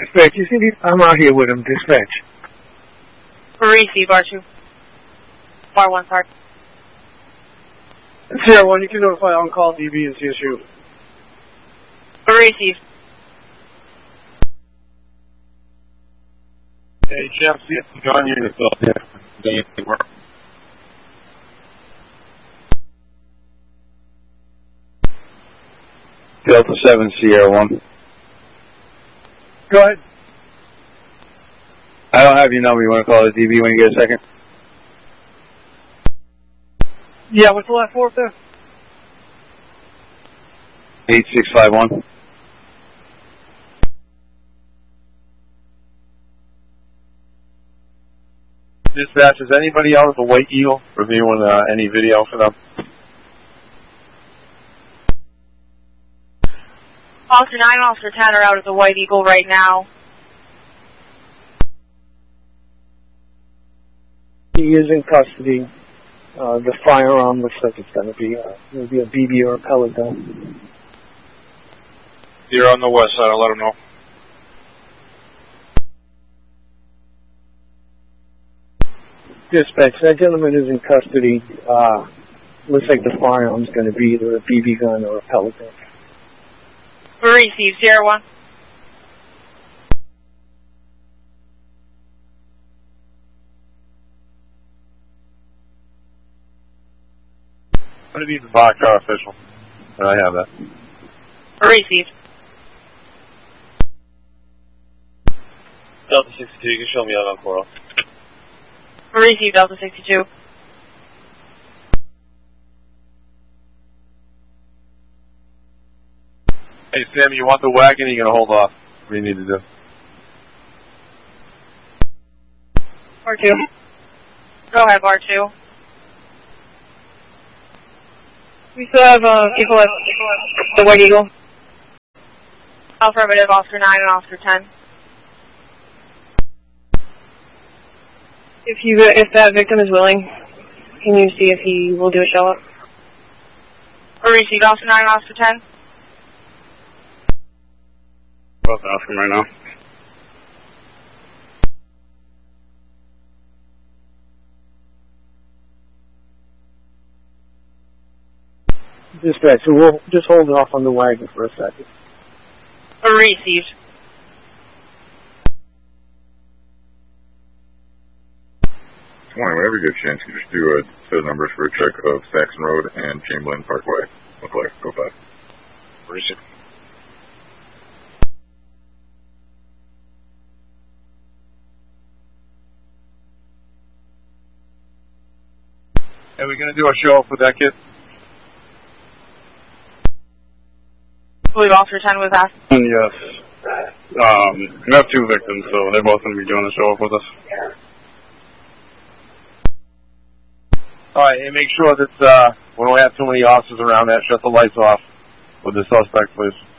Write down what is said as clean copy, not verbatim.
Dispatch, you see, I'm out here with him. Dispatch. Receive, R2. R1, sorry. 01, you can notify on-call DB and CSU. Receive. Hey, Jeff, see if John unit's up there. Delta 7, Sierra 1. Go ahead. I don't have your number. You want to call the DB when you get a second? Yeah, what's the last four up there? 8651. Dispatch, is anybody out at the White Eagle reviewing any video for them? Officer 9 and Officer 10 are out at the White Eagle right now. He is in custody. The firearm looks like it's going to be maybe a BB or a pellet gun. You're on the west side. I'll let them know. Dispatch, that gentleman is in custody. Looks like the firearm's going to be either a BB gun or a pellet gun. Receive, Sierra 1. I'm going to be the vodka official. I have that. Receive. Delta 62, you can show me out on Coral. Receive, Delta 62. Hey, Sam, you want the wagon or you going to hold off? What do you need to do? R2. Go ahead, R2. We still have people at the White Eagle. Affirmative, Officer 9 and Officer 10. If that victim is willing, can you see if he will do a show up? Receive, Officer 9 and Officer 10. Both off him right now. Dispatch, so we'll just hold off on the wagon for a second. Received. Morning, whenever you get a chance, you just do set numbers for a check of Saxon Road and Chamberlain Parkway. McClure, go 5. Received. Are we going to do a show up with that kid? I believe Officer 10 was asked. Yes. We have 2 victims, so they're both going to be doing a show up with us. Alright, and make sure that we don't have too many officers around that. Shut the lights off with the suspect, please.